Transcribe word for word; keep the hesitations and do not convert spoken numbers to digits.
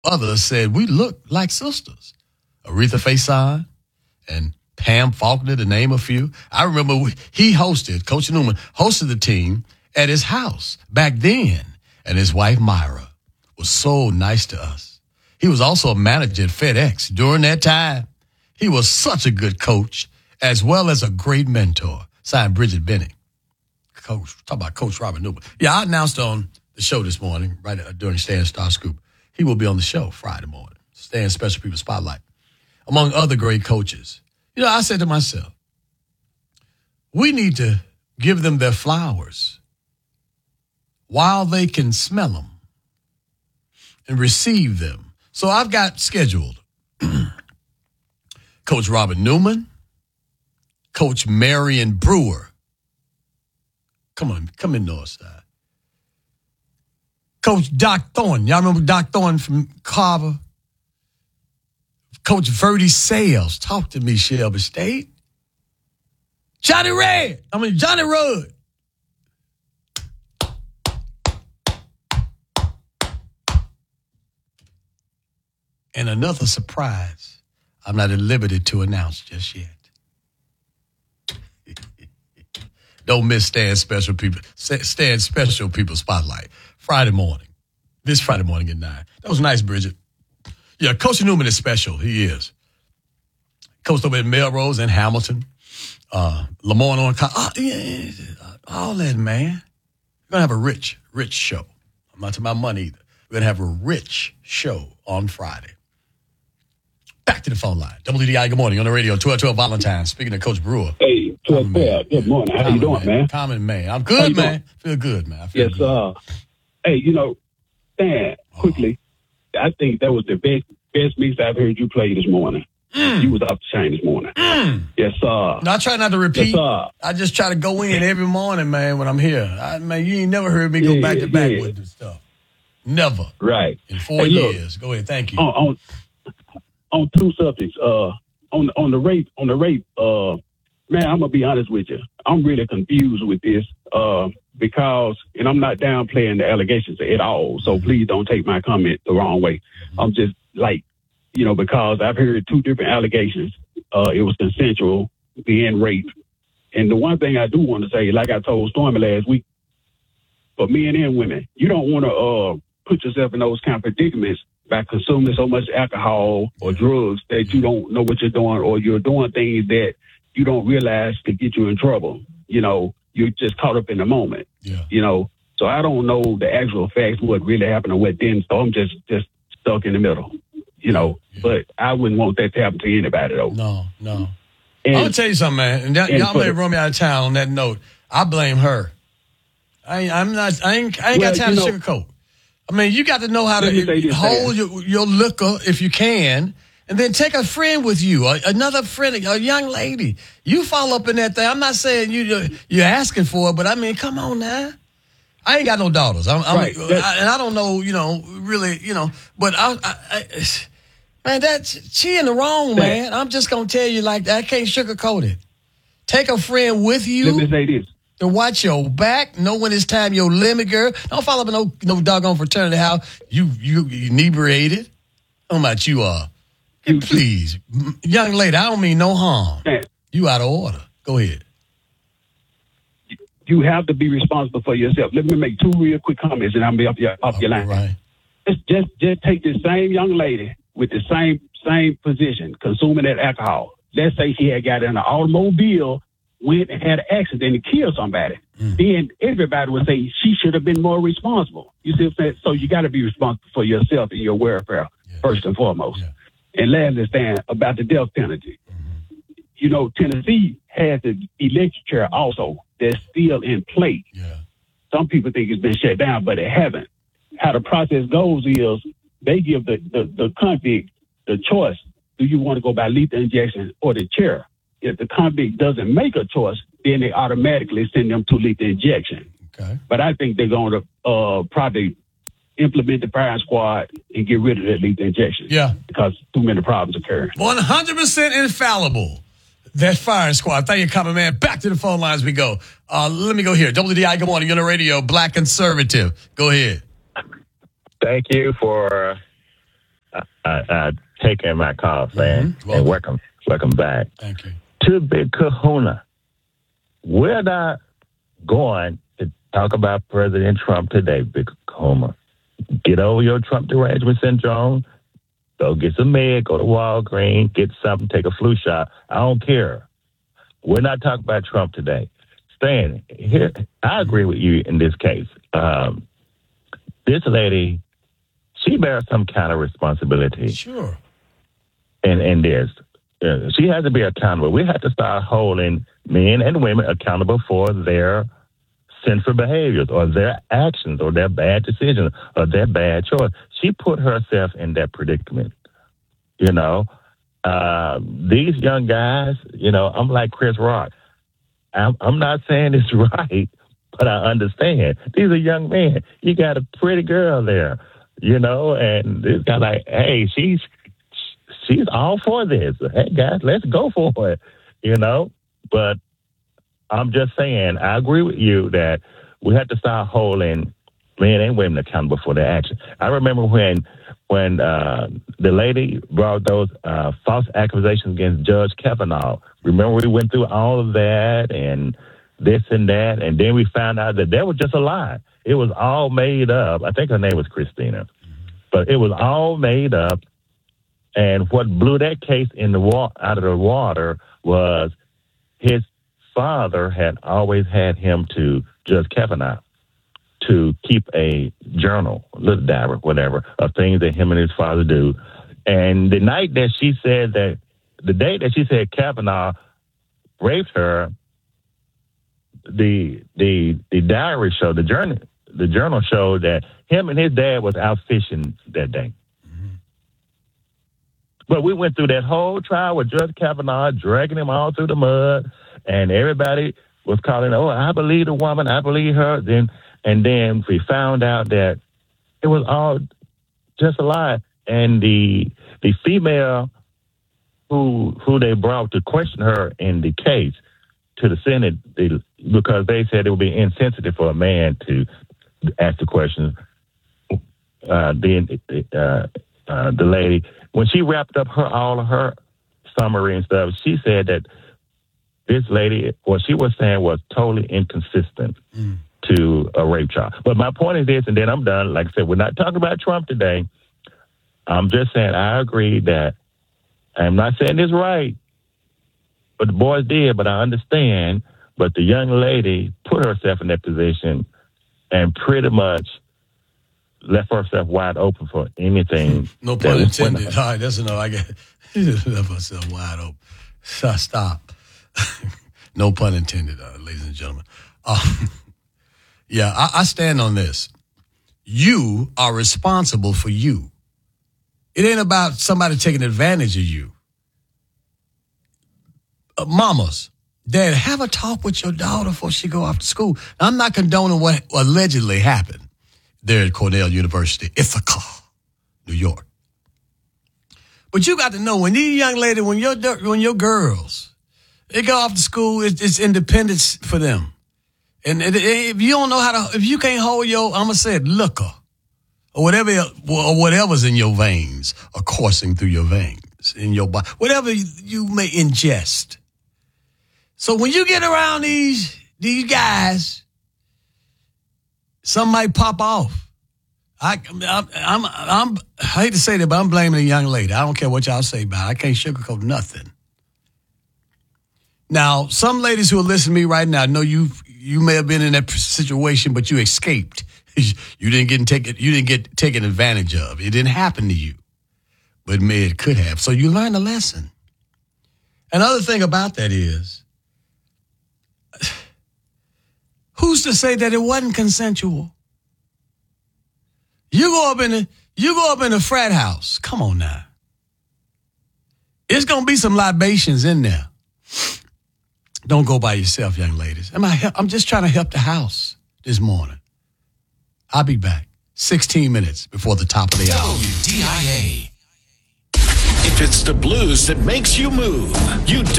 Others said we look like sisters. Aretha Faison and Pam Faulkner, to name a few. I remember we, he hosted, Coach Newman hosted the team at his house back then. And his wife, Myra, was so nice to us. He was also a manager at FedEx during that time. He was such a good coach as well as a great mentor. Signed Bridget Benning. Coach, talk about Coach Robert Newman. Yeah, I announced on the show this morning, right during Stan Star Scoop, he will be on the show Friday morning. Stan Special People Spotlight. Among other great coaches. You know, I said to myself, we need to give them their flowers while they can smell them and receive them. So I've got scheduled Coach Robert Newman, Coach Marion Brewer. Come on, come in Northside. Coach Doc Thornton. Y'all remember Doc Thornton from Carver? Coach Verdi Sales. Talk to me, Shelby State. Johnny Red. I mean, Johnny Rudd. And another surprise I'm not at liberty to announce just yet. Don't miss Stan Special People, Stan Special People Spotlight. Friday morning. This Friday morning at nine. That was nice, Bridget. Yeah, Coach Newman is special. He is. Coached over at Melrose and Hamilton. Uh, Lamorne on oh, yeah, all that, man. We're going to have a rich, rich show. I'm not talking about money either. We're going to have a rich show on Friday. Back to the phone line. W D I, good morning. On the radio, twelve twelve Valentine. Speaking of Coach Brewer. Hey, twelve twelve. Good morning. How Common, you doing, man? man? Common man. I'm good, man. Doing? Feel good, man. I feel yes, good. uh, hey, you know, Stan, quickly, oh. I think that was the best best mix I've heard you play this morning. Mm. You was off the chain this morning. Mm. Yes, sir. No, I try not to repeat. Yes, sir. I just try to go in every morning, man, when I'm here. I, man, you ain't never heard me go yeah, back to back yeah. with this stuff. Never. Right. In four hey, years. Look, go ahead. Thank you. On, on, on two subjects, uh, on on the rape, on the rape, uh, man, I'm gonna be honest with you. I'm really confused with this, uh, because, and I'm not downplaying the allegations at all. So please don't take my comment the wrong way. I'm just like, you know, because I've heard two different allegations. Uh, it was consensual, being raped, and the one thing I do want to say, like I told Stormy last week, for men and women, you don't want to uh put yourself in those kind of predicaments by consuming so much alcohol or drugs that you don't know what you're doing, or you're doing things that you don't realize could get you in trouble. You know, you're just caught up in the moment. Yeah. You know, so I don't know the actual facts, what really happened or what didn't. So I'm just, just stuck in the middle, you know, yeah. But I wouldn't want that to happen to anybody, though. No, no. And, I'm going to tell you something, man. And, that, and y'all may run me out of town on that note. I blame her. I, I'm not, I ain't, I ain't well, got time to know, sugarcoat. I mean, you got to know how to hold your, your liquor if you can, and then take a friend with you, a, another friend, a young lady. You fall up in that thing. I'm not saying you, you're, you're asking for it, but I mean, come on now. I ain't got no daughters. I'm, I'm right. I, and I don't know, you know, really, you know, but I, I, I man, that's, she in the wrong, man. I'm just going to tell you like that. I can't sugarcoat it. Take a friend with you. Let me say this. To watch your back, know when it's time your limit, girl. Don't follow up in no, no doggone fraternity house. You, you, you inebriated. How about you are? Uh, please. Young lady, I don't mean no harm. Man. You out of order. Go ahead. You have to be responsible for yourself. Let me make two real quick comments and I'll be off your, off your line. Right. Just, just, just take the same young lady with the same, same position, consuming that alcohol. Let's say she had got in an automobile, went and had an accident and killed somebody. Mm. Then everybody would say she should have been more responsible. You see what I'm saying? So you got to be responsible for yourself and your welfare, yeah. first and foremost. Yeah. And lastly, Stan, about the death penalty. Mm-hmm. You know, Tennessee has the electric chair also that's still in play. Yeah. Some people think it's been shut down, but it haven't. How the process goes is they give the, the, the convict the choice. Do you want to go by lethal injection or the chair? If the convict doesn't make a choice, then they automatically send them to lethal injection. Okay. But I think they're going to uh, probably implement the firing squad and get rid of that lethal injection. Yeah. Because too many problems occur. one hundred percent infallible. That firing squad. Thank you, Common Man. Back to the phone lines we go. Uh, let me go here. W D I, good morning. You're on the radio. Black Conservative. Go ahead. Thank you for uh, uh, taking my call, Sam, Mm-hmm. and welcome, welcome back. Thank you. To Big Kahuna, we're not going to talk about President Trump today, Big Kahuna. Get over your Trump derangement syndrome. Go get some med, go to Walgreens, get something, take a flu shot. I don't care. We're not talking about Trump today. Stan, here, I agree with you in this case. Um, this lady, she bears some kind of responsibility. Sure. In, in this. Uh, she has to be accountable. We have to start holding men and women accountable for their sinful behaviors or their actions or their bad decisions or their bad choice. She put herself in that predicament. You know, uh, these young guys, you know, I'm like Chris Rock. I'm, I'm not saying it's right, but I understand. These are young men. You got a pretty girl there, you know, and this guy like, hey, she's she's all for this. Hey, guys, let's go for it, you know. But I'm just saying, I agree with you that we have to start holding men and women accountable for their action. I remember when when uh, the lady brought those uh, false accusations against Judge Kavanaugh. Remember, we went through all of that and this and that, and then we found out that that was just a lie. It was all made up. I think her name was Christina. But it was all made up, and what blew that case in the wa- out of the water was his father had always had him to, Judge Kavanaugh, to keep a journal, a little diary, whatever, of things that him and his father do. And the night that she said that, the day that she said Kavanaugh raped her, the the the diary showed, the journal, the journal showed that him and his dad was out fishing that day. Mm-hmm. But we went through that whole trial with Judge Kavanaugh, dragging him all through the mud, and everybody was calling, oh, I believe the woman, I believe her. Then and then we found out that it was all just a lie. And the the female who who they brought to question her in the case to the Senate, they, because they said it would be insensitive for a man to ask the questions. Uh, then uh, uh, the lady, when she wrapped up her all of her summary and stuff, she said that this lady, what she was saying was totally inconsistent mm. to a rape charge. But my point is this, and then I'm done. Like I said, we're not talking about Trump today. I'm just saying I agree that I'm not saying this right, but the boys did, but I understand. But the young lady put herself in that position and pretty much left herself wide open for anything. No pun intended. All right, that's enough. I get left herself wide open. So stop. No pun intended, uh, ladies and gentlemen. Uh, yeah, I, I stand on this. You are responsible for you. It ain't about somebody taking advantage of you. Uh, mamas, dad, have a talk with your daughter before she go off to school. Now, I'm not condoning what allegedly happened there at Cornell University, Ithaca, New York. But you got to know when these young ladies, when your when your girls, they go off to school, it's, it's independence for them. And it, it, if you don't know how to, if you can't hold your, I'm gonna say it, liquor, or whatever, or whatever's in your veins, or coursing through your veins, in your body, whatever you, you may ingest. So when you get around these these guys, some might pop off. I, I'm, I'm, I'm, I hate to say that, but I'm blaming the young lady. I don't care what y'all say about it. I can't sugarcoat nothing. Now, some ladies who are listening to me right now know you. You may have been in that situation, but you escaped. You didn't get taken. You didn't get taken advantage of. It didn't happen to you, but maybe it could have. So you learned a lesson. Another thing about that is, who's to say that it wasn't consensual? You go up in a you go up in a frat house. Come on now. It's gonna be some libations in there. Don't go by yourself, young ladies. Am I, I'm just trying to help the house this morning. I'll be back sixteen minutes before the top of the hour. W D I A. If it's the blues that makes you move, you don't.